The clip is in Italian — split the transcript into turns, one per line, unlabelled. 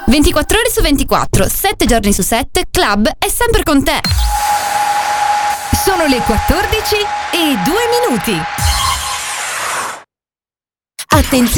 24 ore su 24, 7 giorni su 7, Club è sempre con te.
Sono le 14 e 2 minuti. Attenzione!